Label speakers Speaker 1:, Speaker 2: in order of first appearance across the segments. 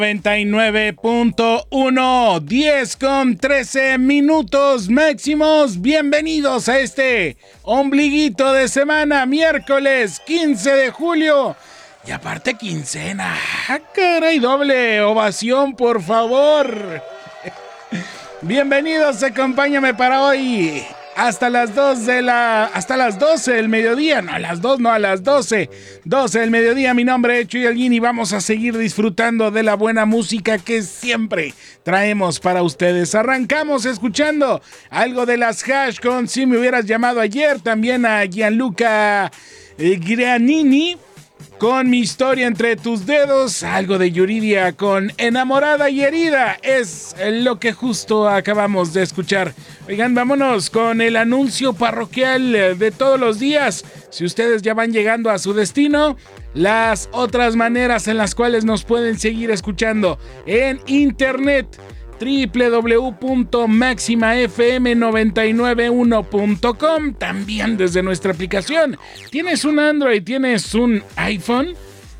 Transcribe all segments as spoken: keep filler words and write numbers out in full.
Speaker 1: noventa y nueve punto uno, diez con trece minutos máximos. Bienvenidos a este ombliguito de semana, miércoles quince de julio. Y aparte quincena. ¡Ah, caray! Doble ovación, por favor. Bienvenidos, acompáñame para hoy. Hasta las dos de la... Hasta las doce del mediodía. No, a las dos, no, a las doce. doce del mediodía. Mi nombre es Chuy Alguín y vamos a seguir disfrutando de la buena música que siempre traemos para ustedes. Arrancamos escuchando algo de las Hash con Si Me Hubieras Llamado Ayer. También a Gianluca eh, Grianini con Mi Historia Entre Tus Dedos, algo de Yuridia con Enamorada y Herida, es lo que justo acabamos de escuchar. Oigan, vámonos con el anuncio parroquial de todos los días. Si ustedes ya van llegando a su destino, las otras maneras en las cuales nos pueden seguir escuchando en internet: doble u doble u doble u punto máxima f m noventa y nueve uno punto com, también desde nuestra aplicación. ¿Tienes un Android? ¿Tienes un iPhone?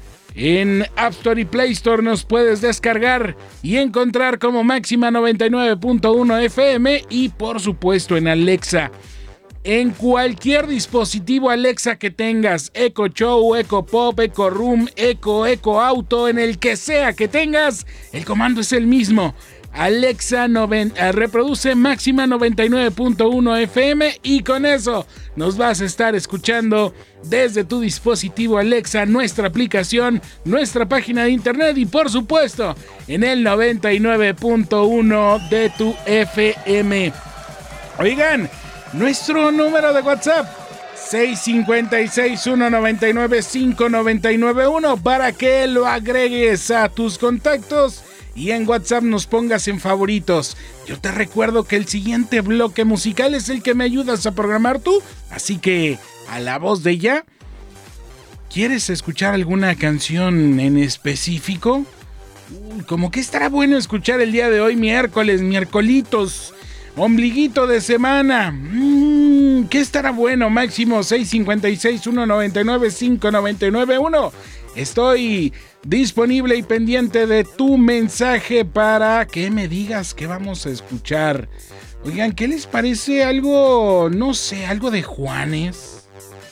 Speaker 1: En App Store y Play Store nos puedes descargar y encontrar como Máxima noventa y nueve punto uno F M, y por supuesto en Alexa. En cualquier dispositivo Alexa que tengas, Echo Show, Echo Pop, Echo Room, Echo, Echo Auto, en el que sea que tengas, el comando es el mismo. Alexa noventa, reproduce Máxima noventa y nueve punto uno F M y con eso nos vas a estar escuchando desde tu dispositivo Alexa, nuestra aplicación, nuestra página de internet y por supuesto en el noventa y nueve punto uno de tu F M. Oigan, nuestro número de WhatsApp seis cinco seis, uno nueve nueve, cinco nueve nueve uno para que lo agregues a tus contactos y en WhatsApp nos pongas en favoritos. Yo te recuerdo que el siguiente bloque musical es el que me ayudas a programar tú, así que a la voz de ya. ¿Quieres escuchar alguna canción en específico? Uy, como que estará bueno escuchar el día de hoy, miércoles, miércolitos, ombliguito de semana. Mm, ¿Qué estará bueno? Máximo seis cinco seis, uno nueve nueve, cinco nueve nueve uno. Estoy disponible y pendiente de tu mensaje para que me digas qué vamos a escuchar. Oigan, ¿qué les parece algo, no sé, algo de Juanes?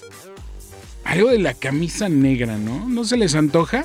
Speaker 1: Algo de La Camisa Negra, ¿no? ¿No se les antoja?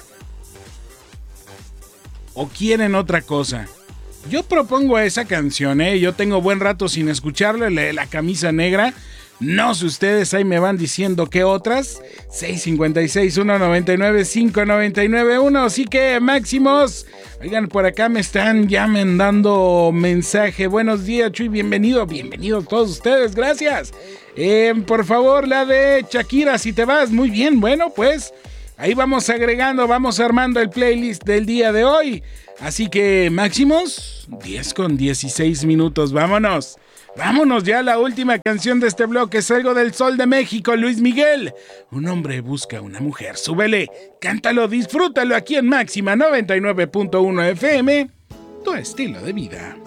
Speaker 1: ¿O quieren otra cosa? Yo propongo esa canción, ¿eh? Yo tengo buen rato sin escucharla, la de La Camisa Negra. No sé ustedes, ahí me van diciendo qué otras. seis cinco seis, uno nueve nueve, cinco nueve nueve uno. Así que máximos. Oigan, por acá me están ya mandando mensaje. Buenos días, Chuy, bienvenido. Bienvenidos todos ustedes, gracias. Eh, por favor, la de Shakira, Si Te Vas. Muy bien, bueno, pues ahí vamos agregando, vamos armando el playlist del día de hoy. Así que máximos, diez con dieciséis minutos, vámonos. Vámonos ya a la última canción de este bloque. Es algo del Sol de México, Luis Miguel. Un hombre busca una mujer. Súbele, cántalo, disfrútalo aquí en Máxima noventa y nueve punto uno F M. Tu estilo de vida.